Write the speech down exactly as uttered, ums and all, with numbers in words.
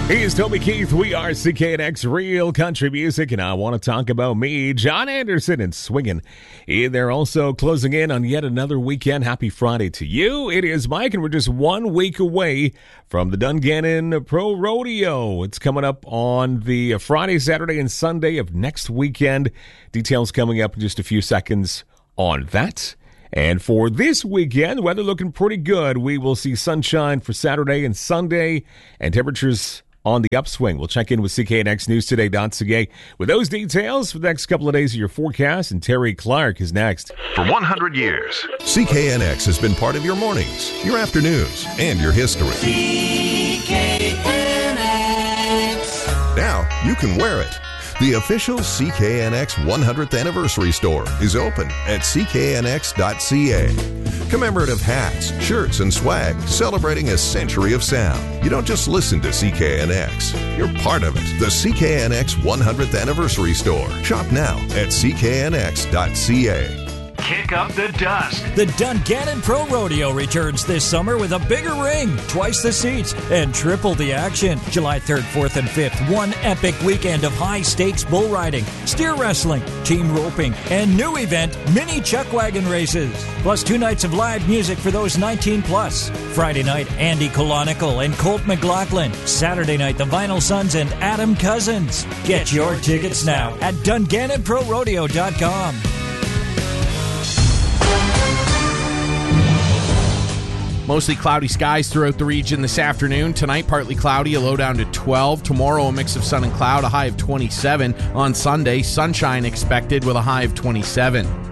Hey, it's Toby Keith. We are C K N X Real Country Music, and I want to talk about me, John Anderson, and swinging. They're also closing in on yet another weekend. Happy Friday to you. It is Mike, and we're just one week away from the Dungannon Pro Rodeo. It's coming up on the Friday, Saturday, and Sunday of next weekend. Details coming up in just a few seconds on that. And for this weekend, weather looking pretty good. We will see sunshine for Saturday and Sunday, and temperatures on the upswing. We'll check in with C K N X News Today. Sige with those details for the next couple of days of your forecast, and Terry Clark is next. For one hundred years, C K N X has been part of your mornings, your afternoons, and your history. C K N X. Now you can wear it. The official C K N X one hundredth Anniversary Store is open at c k n x dot c a. Commemorative hats, shirts, and swag celebrating a century of sound. You don't just listen to C K N X, you're part of it. The C K N X one hundredth Anniversary Store. Shop now at c k n x dot c a. kick up the dust. The Dungannon Pro Rodeo returns this summer with a bigger ring, twice the seats, and triple the action. July third, fourth, and fifth, one epic weekend of high-stakes bull riding, steer wrestling, team roping, and new event, mini chuck wagon races. Plus two nights of live music for those nineteen plus. Friday night, Andy Colonical and Colt McLaughlin. Saturday night, the Vinyl Sons and Adam Cousins. Get your tickets now at dungannon pro rodeo dot com. Mostly cloudy skies throughout the region this afternoon. Tonight, partly cloudy, a low down to twelve. Tomorrow, a mix of sun and cloud, a high of twenty-seven. On Sunday, sunshine expected with a high of twenty-seven.